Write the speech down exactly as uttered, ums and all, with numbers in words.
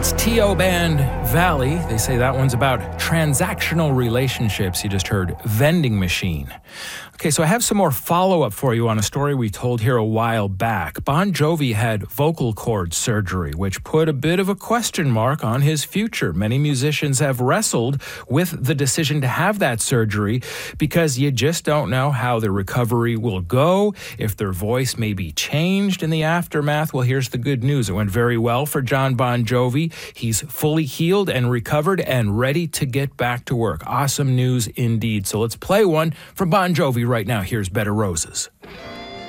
That's T O Band Valley. They say that one's about transactional relationships. You just heard Vending Machine. Okay, so I have some more follow-up for you on a story we told here a while back. Bon Jovi had vocal cord surgery, which put a bit of a question mark on his future. Many musicians have wrestled with the decision to have that surgery because you just don't know how the recovery will go, if their voice may be changed in the aftermath. Well, here's the good news. It went very well for Jon Bon Jovi. He's fully healed and recovered and ready to get back to work. Awesome news indeed. So let's play one from Bon Jovi right now. Here's Bed of Roses.